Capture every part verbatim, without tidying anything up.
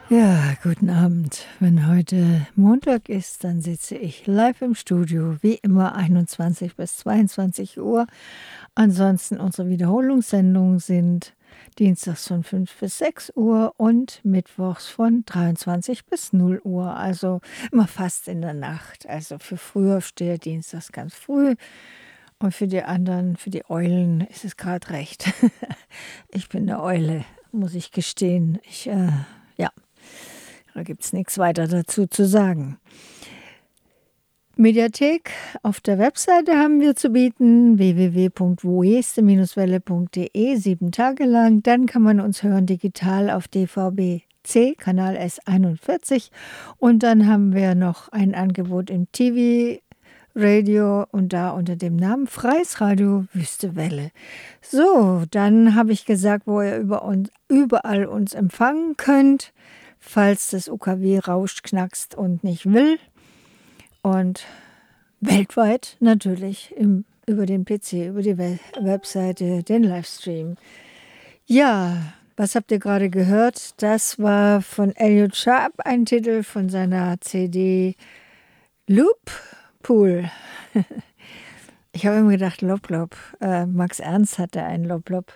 Ja, guten Abend. Wenn heute Montag ist, dann sitze ich live im Studio, wie immer einundzwanzig bis zweiundzwanzig Uhr. Ansonsten unsere Wiederholungssendungen sind dienstags von fünf bis sechs Uhr und mittwochs von dreiundzwanzig bis null Uhr. Also immer fast in der Nacht. Also für Frühaufsteher dienstags ganz früh und für die anderen, für die Eulen ist es gerade recht. Ich bin eine Eule, muss ich gestehen. Ich, äh, ja. Da gibt es nichts weiter dazu zu sagen. Mediathek auf der Webseite haben wir zu bieten, w w w punkt voeste welle punkt de, sieben Tage lang. Dann kann man uns hören digital auf D V B C, Kanal S einundvierzig. Und dann haben wir noch ein Angebot im T V-Radio und da unter dem Namen Freies Radio Wüste Welle. So, dann habe ich gesagt, wo ihr über uns, überall uns empfangen könnt, falls das U K W rauscht, knackst und nicht will. Und weltweit natürlich im, über den P C, über die We- Webseite, den Livestream. Ja, was habt ihr gerade gehört? Das war von Elliot Sharp, ein Titel von seiner C D Loop Pool. Ich habe immer gedacht, Lob Lob. Äh, Max Ernst hatte einen Lob Lob.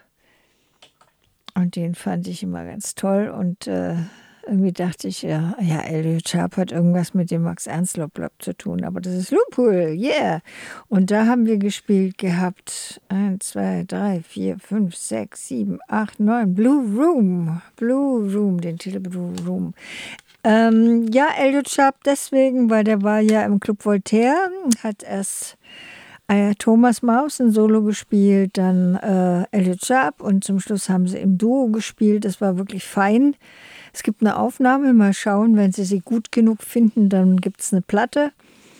Und den fand ich immer ganz toll. Und äh, irgendwie dachte ich, ja, ja, Elliot Sharp hat irgendwas mit dem Max Ernst Lob Lob zu tun. Aber das ist Loophole, yeah. Und da haben wir gespielt gehabt, eins, zwei, drei, vier, fünf, sechs, sieben, acht, neun, Blue Room. Blue Room, den Titel Blue Room. Ähm, ja, Elliot Sharp deswegen, weil der war ja im Club Voltaire, hat erst äh, Thomas Maus ein Solo gespielt, dann äh, Elliot Sharp und zum Schluss haben sie im Duo gespielt. Das war wirklich fein. Es gibt eine Aufnahme, mal schauen, wenn Sie sie gut genug finden, dann gibt es eine Platte.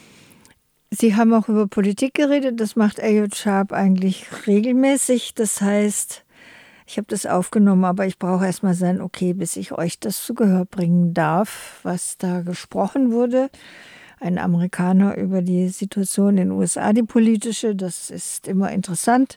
Sie haben auch über Politik geredet, das macht Elliot Sharp eigentlich regelmäßig. Das heißt, ich habe das aufgenommen, aber ich brauche erstmal sein Okay, bis ich euch das zu Gehör bringen darf, was da gesprochen wurde. Ein Amerikaner über die Situation in den U S A, die politische, das ist immer interessant.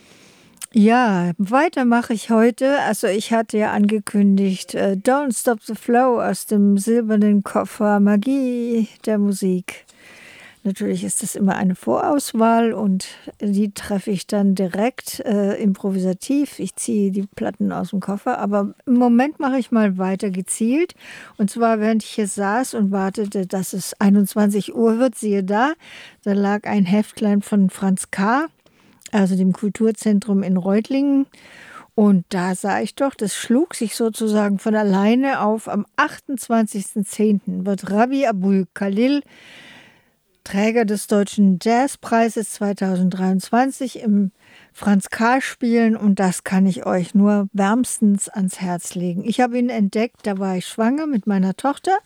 Ja, weiter mache ich heute. Also ich hatte ja angekündigt, äh, Don't Stop the Flow aus dem silbernen Koffer, Magie der Musik. Natürlich ist das immer eine Vorauswahl und die treffe ich dann direkt äh, improvisativ. Ich ziehe die Platten aus dem Koffer, aber im Moment mache ich mal weiter gezielt. Und zwar, während ich hier saß und wartete, dass es einundzwanzig Uhr wird, siehe da, da lag ein Heftlein von Franz K., also dem Kulturzentrum in Reutlingen. Und da sah ich doch, das schlug sich sozusagen von alleine auf. Am achtundzwanzigsten zehnten wird Rabbi Abul Khalil, Träger des Deutschen Jazzpreises zweitausenddreiundzwanzig, im Franz K. spielen. Und das kann ich euch nur wärmstens ans Herz legen. Ich habe ihn entdeckt, da war ich schwanger mit meiner Tochter.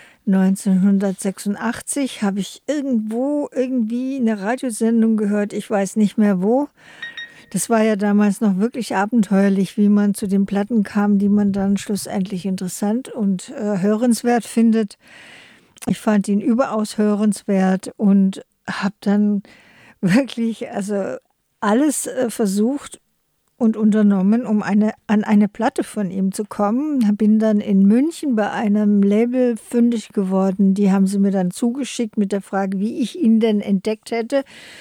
neunzehnhundertsechsundachtzig habe ich irgendwo irgendwie eine Radiosendung gehört, ich weiß nicht mehr wo. Das war ja damals noch wirklich abenteuerlich, wie man zu den Platten kam, die man dann schlussendlich interessant und äh, hörenswert findet. Ich fand ihn überaus hörenswert und habe dann wirklich also alles äh, versucht und unternommen, um eine, an eine Platte von ihm zu kommen. Bin dann in München bei einem Label fündig geworden. Die haben sie mir dann zugeschickt mit der Frage, wie ich ihn denn entdeckt hätte,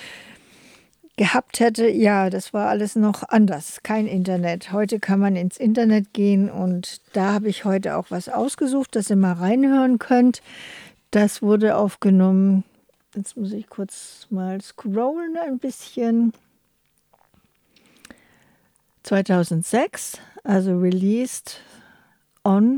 gehabt hätte. Ja, das war alles noch anders. Kein Internet. Heute kann man ins Internet gehen und da habe ich heute auch was ausgesucht, dass ihr mal reinhören könnt. Das wurde aufgenommen. Jetzt muss ich kurz mal scrollen ein bisschen. zweitausendsechs, also released on,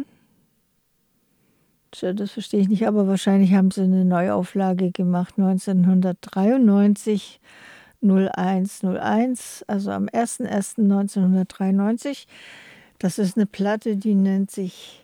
das verstehe ich nicht, aber wahrscheinlich haben sie eine Neuauflage gemacht, neunzehnhundertdreiundneunzig, null eins null eins, also am ersten ersten neunzehnhundertdreiundneunzig. Das ist eine Platte, die nennt sich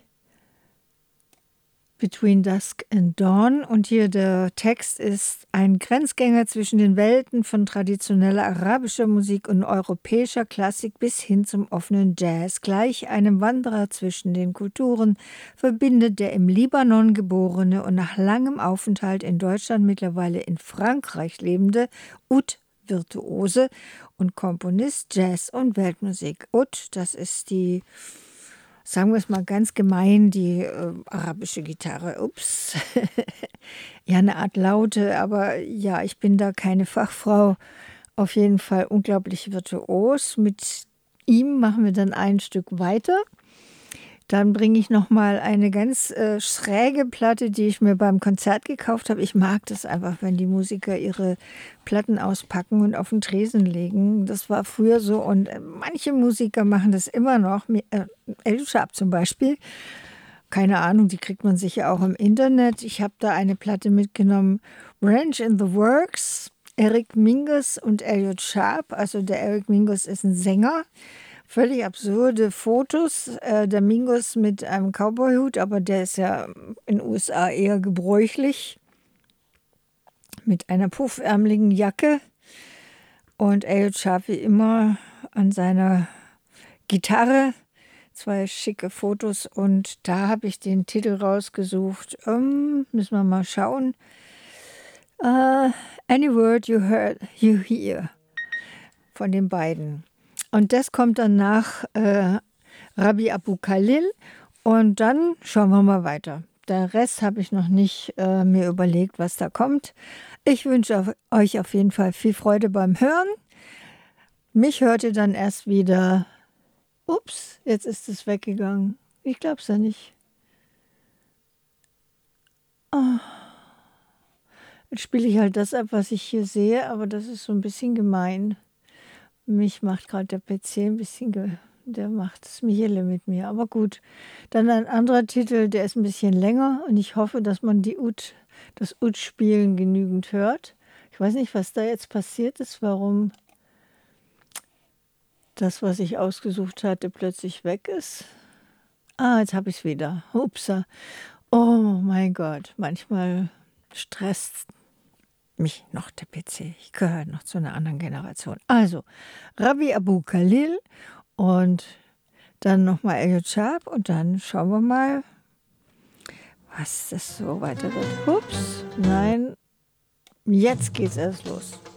Between Dusk and Dawn und hier der Text ist ein Grenzgänger zwischen den Welten von traditioneller arabischer Musik und europäischer Klassik bis hin zum offenen Jazz. Gleich einem Wanderer zwischen den Kulturen verbindet der im Libanon geborene und nach langem Aufenthalt in Deutschland mittlerweile in Frankreich lebende Oud-Virtuose und Komponist Jazz und Weltmusik. Oud, das ist die sagen wir es mal ganz gemein, die äh, arabische Gitarre. Ups. Ja, eine Art Laute, aber ja, ich bin da keine Fachfrau. Auf jeden Fall unglaublich virtuos. Mit ihm machen wir dann ein Stück weiter. Dann bringe ich noch mal eine ganz äh, schräge Platte, die ich mir beim Konzert gekauft habe. Ich mag das einfach, wenn die Musiker ihre Platten auspacken und auf den Tresen legen. Das war früher so und äh, manche Musiker machen das immer noch. Äh, El Sharp zum Beispiel. Keine Ahnung, die kriegt man sicher auch im Internet. Ich habe da eine Platte mitgenommen. Ranch in the Works, Eric Mingus und Elliot Sharp. Also der Eric Mingus ist ein Sänger. Völlig absurde Fotos. Äh, der Mingus mit einem Cowboyhut, aber der ist ja in den U S A eher gebräuchlich. Mit einer puffärmeligen Jacke. Und Elliot Sharp wie immer an seiner Gitarre. Zwei schicke Fotos und da habe ich den Titel rausgesucht. Ähm, müssen wir mal schauen. Uh, Any Word You Heard, You Hear von den beiden. Und das kommt dann nach äh, Rabbi Abu Khalil und dann schauen wir mal weiter. Der Rest habe ich noch nicht äh, mir überlegt, was da kommt. Ich wünsche auf, euch auf jeden Fall viel Freude beim Hören. Mich hört ihr dann erst wieder. Ups, jetzt ist es weggegangen. Ich glaube es ja nicht. Oh. Jetzt spiele ich halt das ab, was ich hier sehe, aber das ist so ein bisschen gemein. Mich macht gerade der P C ein bisschen, ge der macht es Michele mit mir. Aber gut, dann ein anderer Titel, der ist ein bisschen länger und ich hoffe, dass man die Ud, das Ud-Spielen genügend hört. Ich weiß nicht, was da jetzt passiert ist, warum das, was ich ausgesucht hatte, plötzlich weg ist. Ah, jetzt habe ich es wieder. Upsa. Oh mein Gott, manchmal stresst mich noch der P C. Ich gehöre noch zu einer anderen Generation. Also, Rabbi Abu Khalil und dann nochmal Elliot Sharp und dann schauen wir mal, was das so weiter wird. Ups, nein, jetzt geht's erst los.